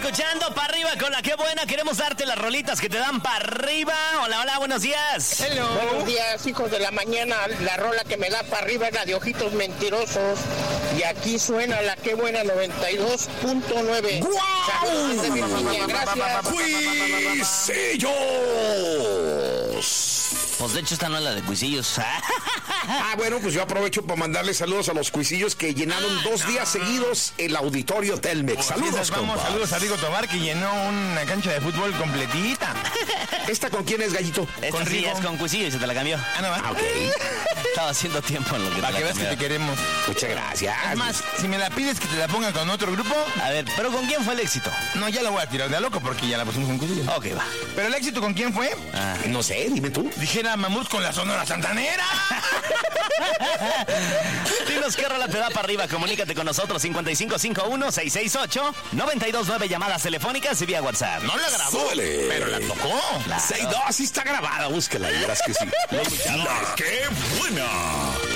escuchando Pa' Arriba con la que buena. Queremos darte las rolitas que te dan pa' arriba. Hola, hola, buenos días. Hello. Buenos días, hijos de la mañana. La rola que me da para arriba es la de Ojitos Mentirosos. Y aquí suena la que buena 92.9. ¡Guau! Saludos desde Virginia, gracias. ¡Cuisillos! Pues de hecho esta no es la de Cuisillos. Bueno, pues yo aprovecho para mandarle saludos a los cuisillos que llenaron 2 días seguidos el auditorio Telmex. Saludos, compa. Saludos a Rigo Tobar, que llenó una cancha de fútbol completita. ¿Esta con quién es, Gallito? Esta sí Rigo. es con Cuisillos y se te la cambió. No va. Ok. Estaba haciendo tiempo en lo que Para te que la veas que te cambió. queremos. Muchas gracias. Es más, si me la pides que te la ponga con otro grupo, A ver, ¿pero con quién fue el éxito? no, ya la voy a tirar de a loco porque ya la pusimos en Cuisillos. Ok, va. Pero el éxito, ¿con quién fue? No sé, dime tú. Dijera Mamut con la Sonora Santanera. Dinos qué rola te da para arriba. Comunícate con nosotros 5551-668-929 llamadas telefónicas y vía WhatsApp. No la grabó, Súbele. pero la tocó. Claro. 6-2, sí está grabada, búsquela y verás que sí. La que buena.